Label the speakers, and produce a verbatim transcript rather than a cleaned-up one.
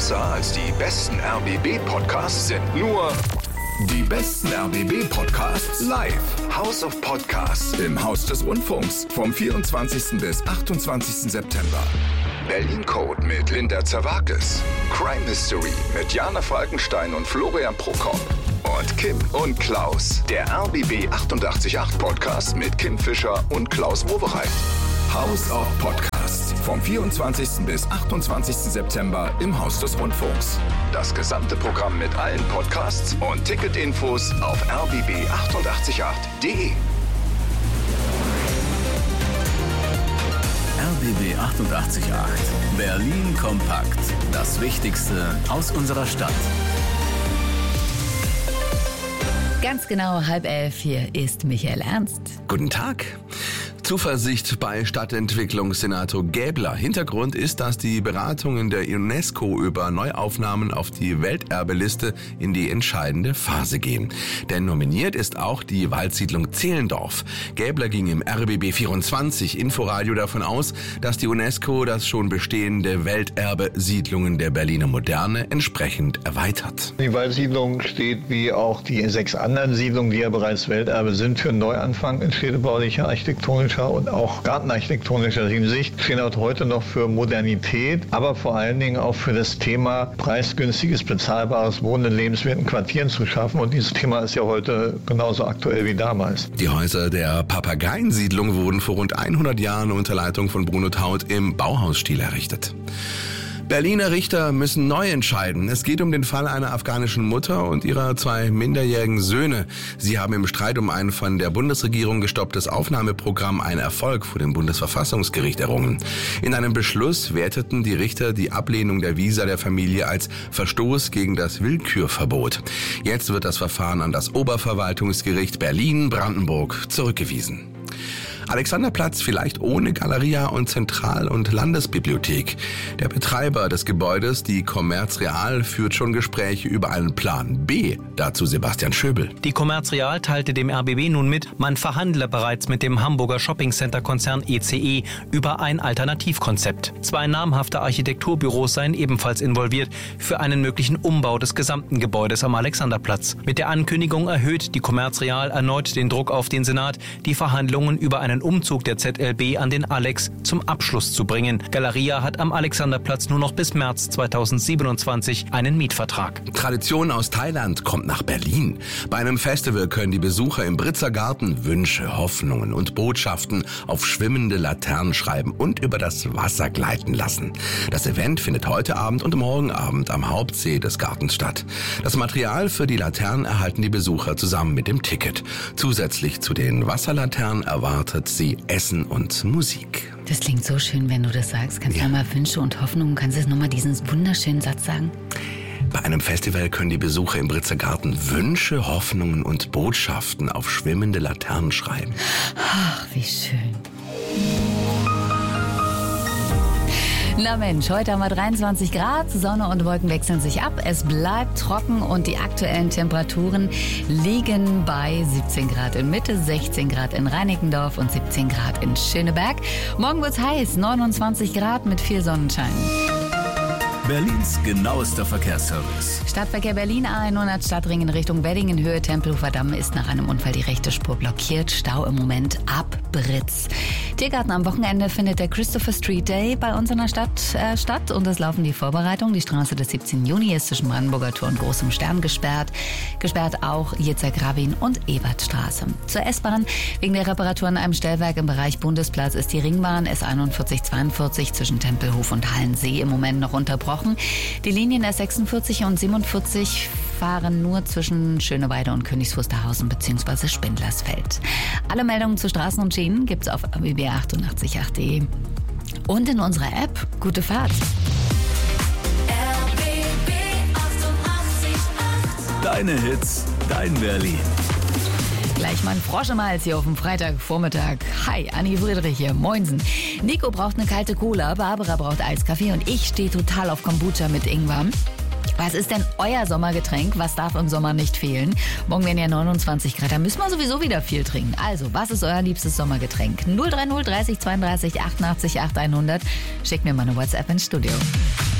Speaker 1: Besser als die besten R B B-Podcasts sind nur die besten R B B-Podcasts live. House of Podcasts im Haus des Rundfunks vom vierundzwanzigsten bis achtundzwanzigsten September. Berlin Code mit Linda Zerwakis. Crime Mystery mit Jana Falkenstein und Florian Prokop. Und Kim und Klaus, der R B B achtundachtzig Komma acht Podcast mit Kim Fischer und Klaus Wowereit. House of Podcasts vom vierundzwanzigsten bis achtundzwanzigsten September im Haus des Rundfunks. Das gesamte Programm mit allen Podcasts und Ticketinfos auf r b b achtundachtzig Komma acht punkt de.
Speaker 2: R B B achtundachtzig Komma acht. Berlin kompakt. Das Wichtigste aus unserer Stadt.
Speaker 3: Ganz genau halb elf, hier ist Michael Ernst.
Speaker 4: Guten Tag. Zuversicht bei Stadtentwicklungssenator Gäbler. Hintergrund ist, dass die Beratungen der UNESCO über Neuaufnahmen auf die Welterbeliste in die entscheidende Phase gehen. Denn nominiert ist auch die Waldsiedlung Zehlendorf. Gäbler ging im R B B vierundzwanzig Inforadio davon aus, dass die UNESCO das schon bestehende Welterbe Siedlungen der Berliner Moderne entsprechend erweitert.
Speaker 5: Die Waldsiedlung steht wie auch die sechs anderen Siedlungen, die ja bereits Welterbe sind, für einen Neuanfang in städtebaulicher, architektonischer und auch gartenarchitektonischer Hinsicht, stehen auch heute noch für Modernität, aber vor allen Dingen auch für das Thema preisgünstiges, bezahlbares Wohnen in lebenswerten Quartieren zu schaffen. Und dieses Thema ist ja heute genauso aktuell wie damals.
Speaker 4: Die Häuser der Papageiensiedlung wurden vor rund hundert Jahren unter Leitung von Bruno Taut im Bauhausstil errichtet. Berliner Richter müssen neu entscheiden. Es geht um den Fall einer afghanischen Mutter und ihrer zwei minderjährigen Söhne. Sie haben im Streit um ein von der Bundesregierung gestopptes Aufnahmeprogramm einen Erfolg vor dem Bundesverfassungsgericht errungen. In einem Beschluss werteten die Richter die Ablehnung der Visa der Familie als Verstoß gegen das Willkürverbot. Jetzt wird das Verfahren an das Oberverwaltungsgericht Berlin-Brandenburg zurückgewiesen. Alexanderplatz vielleicht ohne Galeria und Zentral- und Landesbibliothek. Der Betreiber des Gebäudes, die Commerz Real, führt schon Gespräche über einen Plan B. Dazu Sebastian Schöbel.
Speaker 6: Die Commerz Real teilte dem R B B nun mit, man verhandle bereits mit dem Hamburger Shoppingcenter-Konzern E C E über ein Alternativkonzept. Zwei namhafte Architekturbüros seien ebenfalls involviert für einen möglichen Umbau des gesamten Gebäudes am Alexanderplatz. Mit der Ankündigung erhöht die Commerz Real erneut den Druck auf den Senat, die Verhandlungen über einen Umzug der Z L B an den Alex zum Abschluss zu bringen. Galeria hat am Alexanderplatz nur noch bis März zweitausendsiebenundzwanzig einen Mietvertrag.
Speaker 4: Tradition aus Thailand kommt nach Berlin. Bei einem Festival können die Besucher im Britzer Garten Wünsche, Hoffnungen und Botschaften auf schwimmende Laternen schreiben und über das Wasser gleiten lassen. Das Event findet heute Abend und morgen Abend am Hauptsee des Gartens statt. Das Material für die Laternen erhalten die Besucher zusammen mit dem Ticket. Zusätzlich zu den Wasserlaternen erwartet sie Essen und Musik.
Speaker 3: Das klingt so schön, wenn du das sagst. Kannst du ja mal Wünsche und Hoffnungen, kannst du jetzt nochmal diesen wunderschönen Satz sagen?
Speaker 4: Bei einem Festival können die Besucher im Britzer Garten Wünsche, Hoffnungen und Botschaften auf schwimmende Laternen schreiben.
Speaker 3: Ach, wie schön. Na Mensch, heute haben wir dreiundzwanzig Grad, Sonne und Wolken wechseln sich ab, es bleibt trocken und die aktuellen Temperaturen liegen bei siebzehn Grad in Mitte, sechzehn Grad in Reinickendorf und siebzehn Grad in Schöneberg. Morgen wird's heiß, neunundzwanzig Grad mit viel Sonnenschein.
Speaker 2: Berlins genauester Verkehrsservice.
Speaker 3: Stadtverkehr Berlin A hundert Stadtring in Richtung Wedding in Höhe Tempelhofer Damm ist nach einem Unfall die rechte Spur blockiert. Stau im Moment ab Britz. Tiergarten am Wochenende findet der Christopher Street Day bei uns in der Stadt äh, statt und es laufen die Vorbereitungen. Die Straße des siebzehnten Juni ist zwischen Brandenburger Tor und Großem Stern gesperrt. Gesperrt auch Jitzek-Rabin und Ebertstraße. Zur S-Bahn. Wegen der Reparatur an einem Stellwerk im Bereich Bundesplatz ist die Ringbahn S einundvierzig zweiundvierzig zwischen Tempelhof und Hallensee im Moment noch unterbrochen. Die Linien S sechsundvierzig und siebenundvierzig fahren nur zwischen Schöneweide und Königsfuß Wusterhausen bzw. Spindlersfeld. Alle Meldungen zu Straßen und Schienen gibt's auf r b b achtundachtzig Komma acht punkt de und in unserer App. Gute Fahrt!
Speaker 7: R B B achtundachtzig Komma acht.
Speaker 2: Deine Hits, dein Berlin.
Speaker 3: Gleich mal ein Frosch im Hals hier auf dem Freitagvormittag. Hi, Anni Friedrich hier. Moinsen. Nico braucht eine kalte Cola, Barbara braucht Eiskaffee und ich stehe total auf Kombucha mit Ingwer. Was ist denn euer Sommergetränk? Was darf im Sommer nicht fehlen? Morgen werden ja neunundzwanzig Grad, da müssen wir sowieso wieder viel trinken. Also, was ist euer liebstes Sommergetränk? null drei null dreißig zweiunddreißig achtundachtzig acht hundert. Schickt mir mal eine WhatsApp ins Studio.